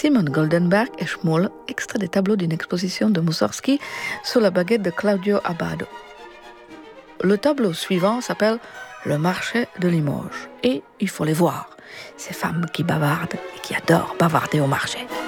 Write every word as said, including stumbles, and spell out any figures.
Simon Goldenberg et Schmoll, extrait des tableaux d'une exposition de Mussorgsky sur la baguette de Claudio Abbado. Le tableau suivant s'appelle Le marché de Limoges et il faut les voir, ces femmes qui bavardent et qui adorent bavarder au marché.